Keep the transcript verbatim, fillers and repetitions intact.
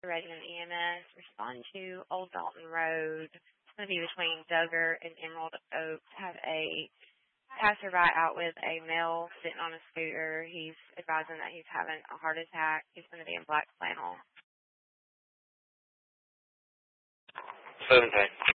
Reading and E M S. Respond to Old Dalton Road. It's going to be between Duggar and Emerald Oaks. Have a passerby out with a male sitting on a scooter. He's advising that he's having a heart attack. He's going to be in black flannel. seventeen.